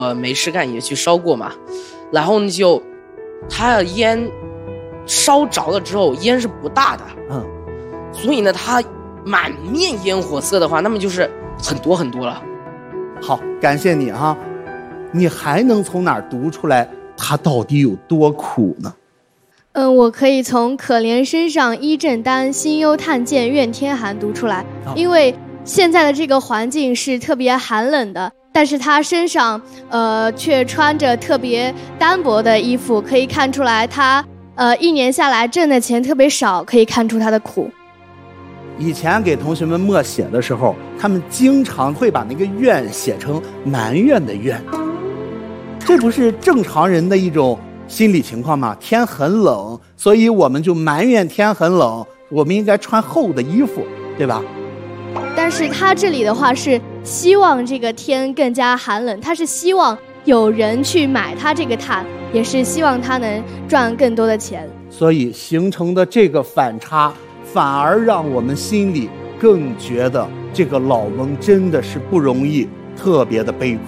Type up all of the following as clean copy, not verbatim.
没事干也去烧过嘛，然后呢它的烟烧着了之后烟是不大的，所以呢它满面烟火色的话，那么就是很多很多了。 好，感谢你哈，你还能从哪儿读出来它到底有多苦呢？ 我可以从可怜身上衣正单，心忧炭贱怨天寒读出来，因为现在的这个环境是特别寒冷的，但是他身上却穿着特别单薄的衣服，可以看出来他一年下来挣的钱特别少，可以看出他的苦。 以前给同学们默写的时候，他们经常会把那个怨写成埋怨的怨，这不是正常人的一种心理情况吗？天很冷，所以我们就埋怨天很冷，我们应该穿厚的衣服，对吧？ 但是他这里的话是希望这个天更加寒冷，他是希望有人去买他这个炭，也是希望他能赚更多的钱， 所以形成的这个反差反而让我们心里更觉得这个老翁真的是不容易，特别的悲苦。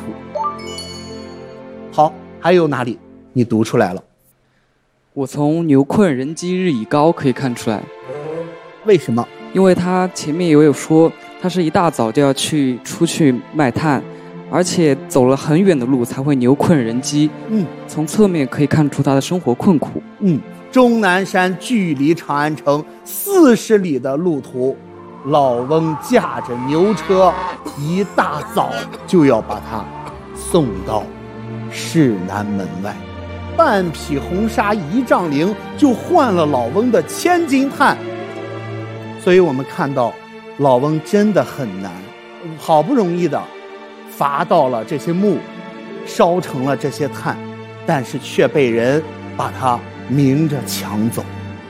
好，还有哪里你读出来了？ 我从牛困人饥日已高可以看出来。 为什么？ 因为他前面也有说他是一大早就要出去卖炭，而且走了很远的路才会牛困人饥。从侧面可以看出他的生活困苦。 终南山距离长安城40里的路途，老翁驾着牛车一大早就要把他送到市南门外，半匹红纱一丈绫就换了老翁的1000斤炭。所以我们看到老翁真的很难，好不容易的伐到了这些木，烧成了这些炭，但是却被人把它明着抢走。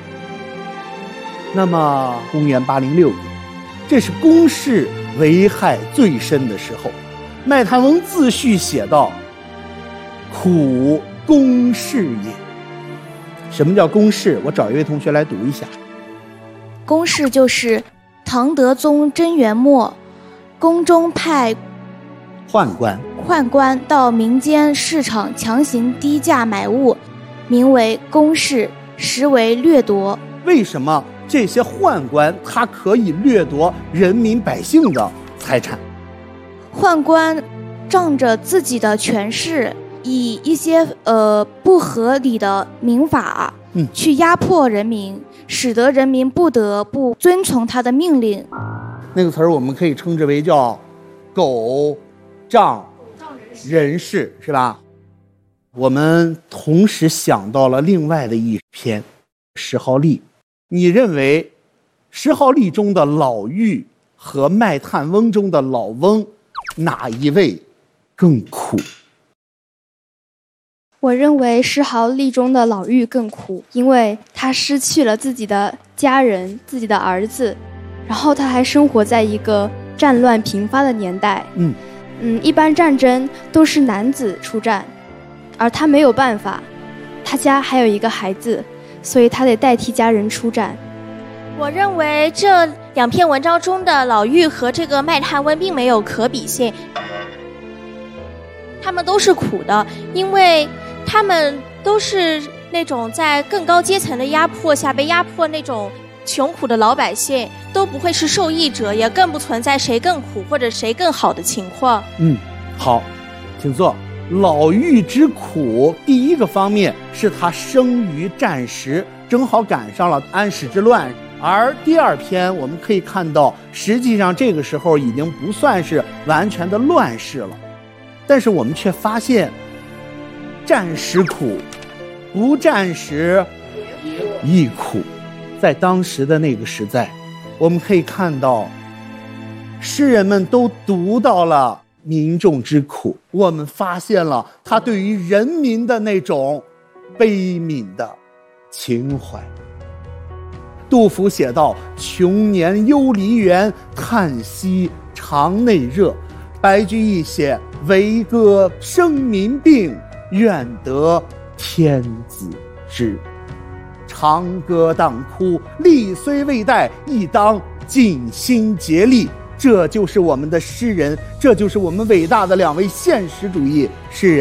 那么公元806年，这是公室危害最深的时候，卖炭翁自序写道：苦公室也。什么叫公室？我找一位同学来读一下。 公室就是唐德宗贞元末，宫中派宦官到民间市场强行低价买物，名为公室，实为掠夺。 为什么这些宦官他可以掠夺人民百姓的财产？ 宦官仗着自己的权势，以一些不合理的民法去压迫人民，使得人民不得不遵从他的命令。 那个词儿我们可以称之为叫狗仗人势，是吧？我们同时想到了另外的一篇《石壕吏》。你认为《石壕吏》中的老妪和卖炭翁中的老翁哪一位更苦？ 我认为石壕吏中的老妪更苦，因为他失去了自己的家人，自己的儿子，然后他还生活在一个战乱频发的年代。一般战争都是男子出战，而他没有办法，他家还有一个孩子，所以他得代替家人出战。 我认为这2篇文章中的老妪和这个卖炭翁并没有可比性，他们都是苦的，因为他们都是那种在更高阶层的压迫下被压迫那种穷苦的老百姓，都不会是受益者，也更不存在谁更苦或者谁更好的情况。 好，请坐。老妪之苦，第一个方面是他生于战时，正好赶上了安史之乱，而第2篇我们可以看到，实际上这个时候已经不算是完全的乱世了，但是我们却发现战时苦，不战时亦苦。在当时的那个时代，我们可以看到诗人们都读到了民众之苦，我们发现了他对于人民的那种悲悯的情怀。杜甫写道：穷年忧黎元，叹息肠内热。白居易写：为歌生民病，愿得天子知。长歌当哭，力虽未逮，亦当尽心竭力。这就是我们的诗人，这就是我们伟大的2位现实主义诗人。